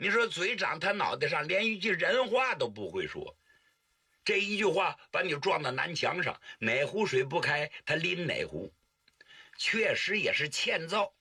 你说嘴长他脑袋上，连一句人话都不会说，这一句话把你撞到南墙上，哪壶水不开他拎哪壶，确实也是欠揍。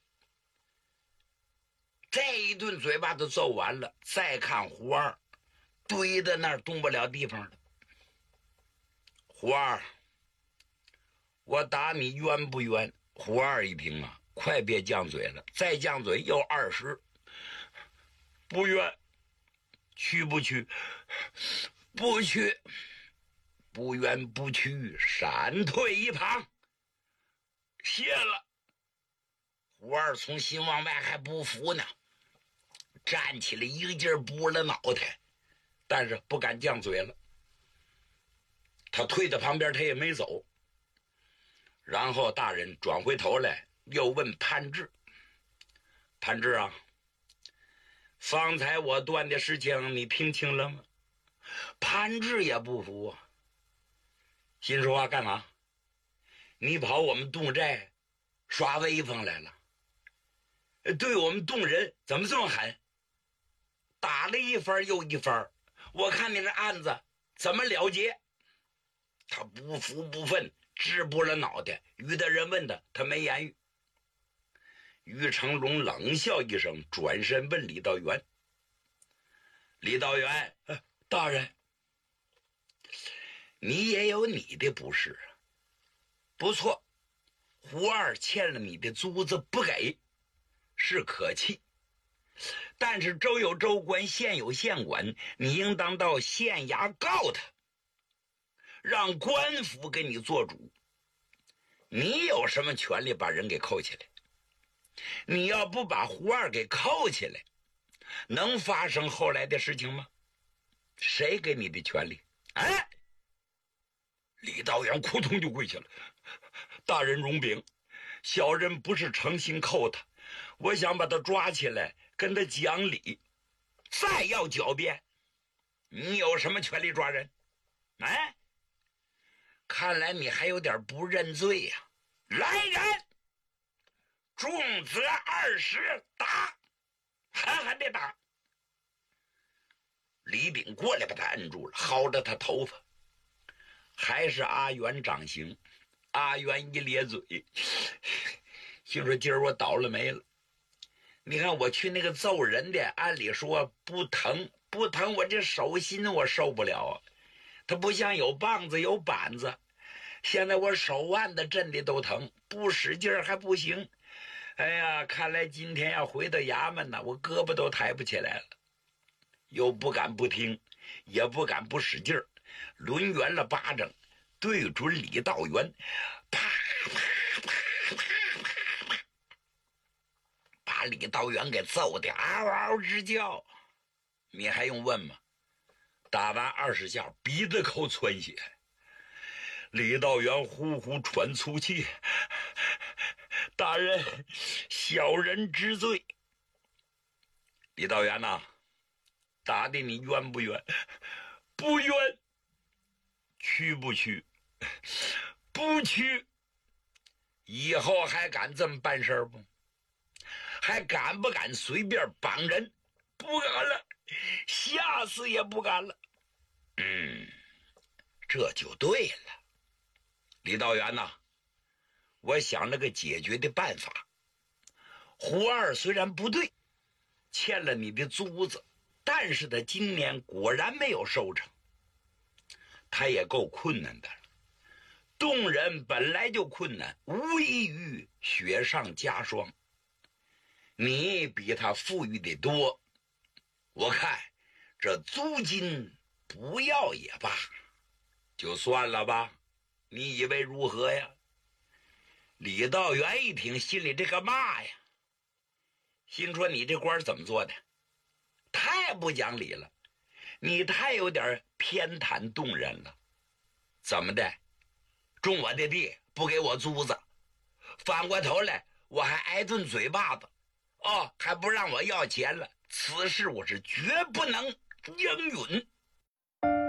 这一顿嘴巴都揍完了，再看胡二堆在那儿动不了地方了。胡二，我打你冤不冤？胡二一听啊，快别犟嘴了，再犟嘴又20。不冤，去不去？不去，不冤不屈，闪退一旁。谢了。胡二从心往外还不服呢，站起来一个劲儿拨了脑袋，但是不敢犟嘴了。他退到旁边，他也没走。然后大人转回头来又问潘志：“潘志啊，方才我断的事情你听清了吗？”潘志也不服啊，心说话干嘛？你跑我们侗寨耍威风来了，对我们侗人怎么这么狠？打了一番又一番，我看你这案子怎么了结？他不服不忿，直拨了脑袋。于大人问他，他没言语。于成龙冷笑一声，转身问李道元：“李道元，大人，你也有你的不是啊。不错，胡二欠了你的租子不给，是可气。但是州有州管，县有县管，你应当到县衙告他，让官府给你做主。你有什么权利把人给扣起来？你要不把胡二给扣起来，能发生后来的事情吗？谁给你的权利？”哎，李道元扑通就跪下了：“大人容禀，小人不是诚心扣他，我想把他抓起来跟他讲理。再要狡辩，你有什么权利抓人？哎，看来你还有点不认罪呀。来人，重则20，打，狠狠地打。”李炳过来把他摁住了，薅着他头发。还是阿元掌刑。阿元一咧嘴，心说今儿我倒了霉了。你看我去那个揍人的，按理说不疼，不疼，我这手心我受不了啊。它不像有棒子有板子，现在我手腕子震的都疼，不使劲儿还不行。哎呀，看来今天要回到衙门呢，我胳膊都抬不起来了。又不敢不听，也不敢不使劲儿，抡圆了巴掌对准李道元，啪啪啪啪啪啪，把李道元给揍得嗷嗷直叫。你还用问吗？打完20下，鼻子口窜血，李道元呼呼喘粗气：“大人，小人知罪。”李道元呐，打的你冤不冤？不冤。去不去？不去。以后还敢这么办事不？还敢不敢随便绑人？不敢了，下次也不敢了。这就对了。李道元呐，我想了个解决的办法。胡二虽然不对，欠了你的租子，但是他今年果然没有收成，他也够困难的了。动人本来就困难，无异于雪上加霜。你比他富裕的多，我看这租金不要也罢，就算了吧。你以为如何呀？李道元一听，心里这个骂呀，心说你这官怎么做的？太不讲理了，你太有点偏袒动人了。怎么的？种我的地不给我租子，反过头来我还挨顿嘴巴子，还不让我要钱了。此事我是绝不能应允。